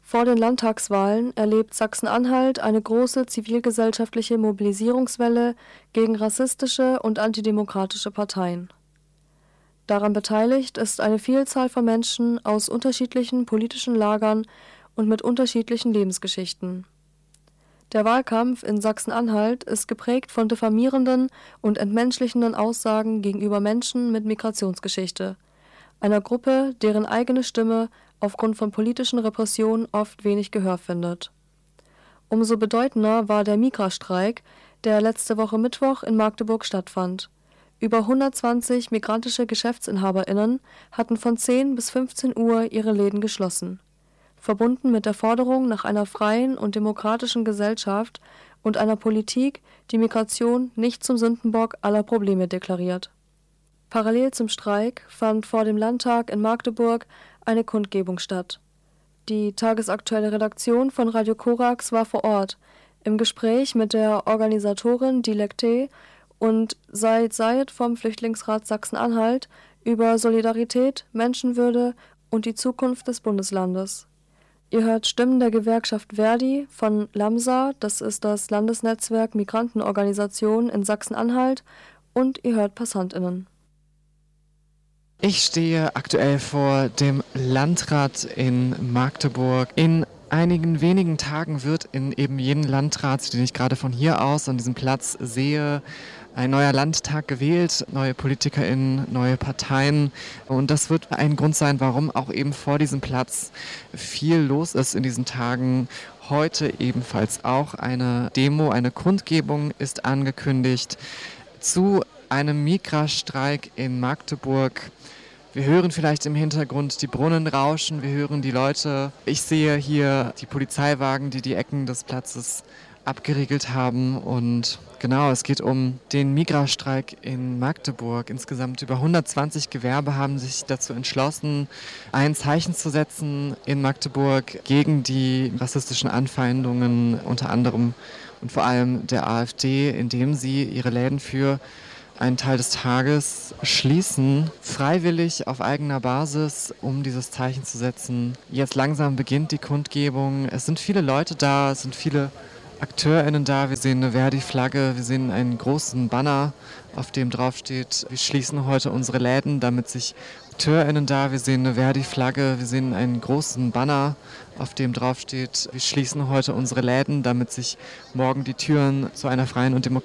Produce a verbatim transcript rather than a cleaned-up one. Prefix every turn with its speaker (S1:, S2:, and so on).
S1: Vor den Landtagswahlen erlebt Sachsen-Anhalt eine große zivilgesellschaftliche Mobilisierungswelle gegen rassistische und antidemokratische Parteien. Daran beteiligt ist eine Vielzahl von Menschen aus unterschiedlichen politischen Lagern und mit unterschiedlichen Lebensgeschichten. Der Wahlkampf in Sachsen-Anhalt ist geprägt von diffamierenden und entmenschlichenden Aussagen gegenüber Menschen mit Migrationsgeschichte, einer Gruppe, deren eigene Stimme aufgrund von politischen Repressionen oft wenig Gehör findet. Umso bedeutender war der Migra-Streik, der letzte Woche Mittwoch in Magdeburg stattfand. Über hundertzwanzig migrantische GeschäftsinhaberInnen hatten von zehn bis fünfzehn Uhr ihre Läden geschlossen, verbunden mit der Forderung nach einer freien und demokratischen Gesellschaft und einer Politik, die Migration nicht zum Sündenbock aller Probleme deklariert. Parallel zum Streik fand vor dem Landtag in Magdeburg eine Kundgebung statt. Die tagesaktuelle Redaktion von Radio Korax war vor Ort, im Gespräch mit der Organisatorin Dilek T. und Said Said vom Flüchtlingsrat Sachsen-Anhalt über Solidarität, Menschenwürde und die Zukunft des Bundeslandes. Ihr hört Stimmen der Gewerkschaft Verdi von LAMSA, das ist das Landesnetzwerk Migrantenorganisationen in Sachsen-Anhalt, und ihr hört PassantInnen.
S2: Ich stehe aktuell vor dem Landrat in Magdeburg. In einigen wenigen Tagen wird in eben jenen Landrat, den ich gerade von hier aus an diesem Platz sehe, ein neuer Landtag gewählt, neue PolitikerInnen, neue Parteien. Und das wird ein Grund sein, warum auch eben vor diesem Platz viel los ist in diesen Tagen. Heute ebenfalls auch eine Demo, eine Kundgebung ist angekündigt zu einem Migra-Streik in Magdeburg. Wir hören vielleicht im Hintergrund die Brunnen rauschen, wir hören die Leute. Ich sehe hier die Polizeiwagen, die die Ecken des Platzes abgeriegelt haben. Und genau, es geht um den Migra-Streik in Magdeburg. Insgesamt über hundertzwanzig Gewerbe haben sich dazu entschlossen, ein Zeichen zu setzen in Magdeburg gegen die rassistischen Anfeindungen unter anderem und vor allem der AfD, indem sie ihre Läden für einen Teil des Tages schließen, freiwillig auf eigener Basis, um dieses Zeichen zu setzen. Jetzt langsam beginnt die Kundgebung. Es sind viele Leute da, es sind viele AkteurInnen da. Wir sehen eine Verdi-Flagge, wir sehen einen großen Banner, auf dem drauf steht, wir schließen heute unsere Läden, damit sich AkteurInnen da. Wir sehen eine Verdi-Flagge, wir sehen einen großen Banner, auf dem drauf steht, wir schließen heute unsere Läden, damit sich morgen die Türen zu einer freien und demokratischen